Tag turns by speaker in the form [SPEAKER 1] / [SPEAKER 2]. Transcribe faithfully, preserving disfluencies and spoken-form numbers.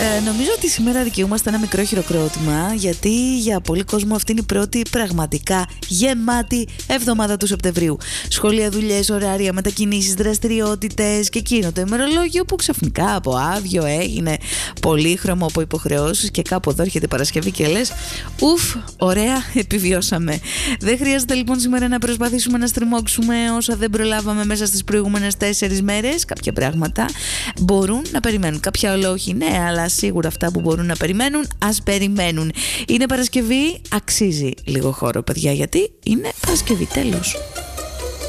[SPEAKER 1] Ε, νομίζω ότι σήμερα δικαιούμαστε ένα μικρό χειροκρότημα, γιατί για πολλοί κόσμο αυτή είναι η πρώτη πραγματικά γεμάτη εβδομάδα του Σεπτεμβρίου. Σχολεία, δουλειές, ωράρια, μετακινήσεις, δραστηριότητες και εκείνο το ημερολόγιο που ξαφνικά από άδειο έγινε πολύχρωμο από υποχρεώσεις και κάπου εδώ έρχεται Παρασκευή και λες ουφ, ωραία, επιβιώσαμε. Δεν χρειάζεται λοιπόν σήμερα να προσπαθήσουμε να στριμώξουμε όσα δεν προλάβαμε μέσα στις προηγούμενες τέσσερις μέρες. Κάποια πράγματα μπορούν να περιμένουν, κάποια όλα όχι, ναι, αλλά σίγουρα αυτά που μπορούν να περιμένουν, ας περιμένουν. Είναι Παρασκευή, αξίζει λίγο χώρο, παιδιά, γιατί είναι Παρασκευή, τέλος.